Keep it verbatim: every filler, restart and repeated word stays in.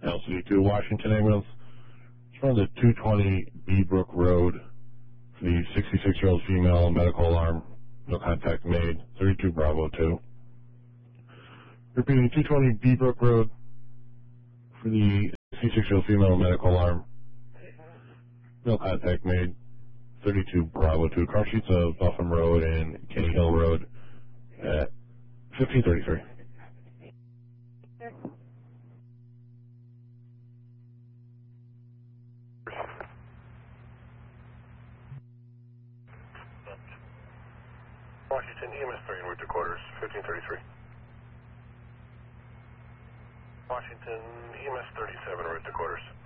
L C D two, Washington ambulance. It's from the two twenty Beebrook Road for the sixty-six-year-old female, medical alarm, no contact made, thirty-two Bravo two. Repeating, two twenty Beebrook Road for the sixty-six-year-old female, medical alarm, no contact made, thirty-two Bravo two. Car sheets of Buffum Road and Kenny Hill Road at fifteen thirty-three. Washington, E M S three in route to quarters, fifteen thirty-three. Washington, E M S thirty-seven, route to quarters.